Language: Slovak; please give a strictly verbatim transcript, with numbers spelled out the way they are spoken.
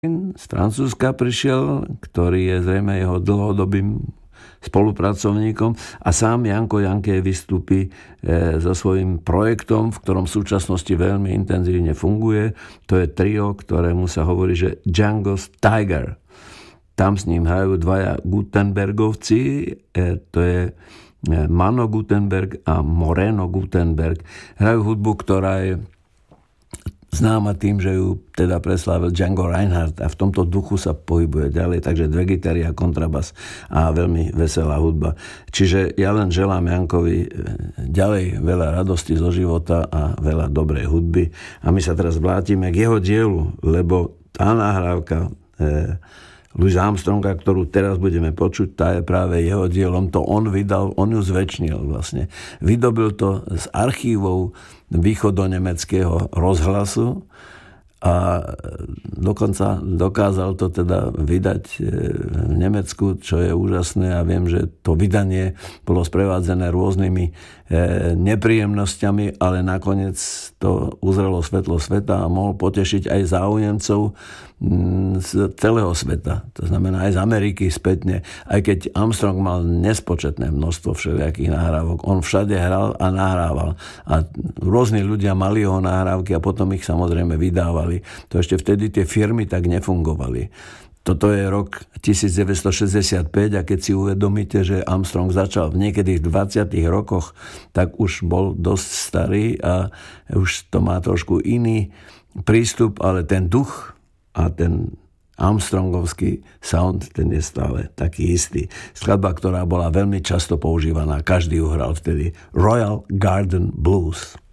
z Francúzska prišiel, ktorý je zrejme jeho dlhodobým spolupracovníkom a sám Janko Janké vystúpi so svojím projektom, v ktorom v súčasnosti veľmi intenzívne funguje. To je trio, ktorému sa hovorí, že Django's Tiger. Tam s ním hrajú dvaja Gutenbergovci, to je Mano Gutenberg a Moreno Gutenberg. Hrajú hudbu, ktorá je známa tým, že ju teda preslávil Django Reinhardt a v tomto duchu sa pohybuje ďalej, takže dve gitary a kontrabas a veľmi veselá hudba. Čiže ja len želám Jankovi ďalej veľa radosti zo života a veľa dobrej hudby a my sa teraz vrátime k jeho dielu, lebo tá nahrávka e, Louis Armstronga, ktorú teraz budeme počuť, tá je práve jeho dielom, to on vydal, on ju zväčšnil vlastne. Vydobil to z archívov východonemeckého rozhlasu a dokonca dokázal to teda vydať v Nemecku, čo je úžasné a viem, že to vydanie bolo sprevádzené rôznymi nepríjemnosťami, ale nakoniec to uzrelo svetlo sveta a mohol potešiť aj záujemcov z celého sveta. To znamená aj z Ameriky spätne. Aj keď Armstrong mal nespočetné množstvo všelijakých nahrávok. On všade hral a nahrával. A rôzni ľudia mali jeho nahrávky a potom ich samozrejme vydávali. To ešte vtedy tie firmy tak nefungovali. Toto je rok devätnásťstošesťdesiatpäť a keď si uvedomíte, že Armstrong začal niekedy v dvadsiatych rokoch, tak už bol dosť starý a už to má trošku iný prístup, ale ten duch a ten Armstrongovský sound, ten je stále taký istý. Skladba, ktorá bola veľmi často používaná, každý ju hral vtedy. Royal Garden Blues.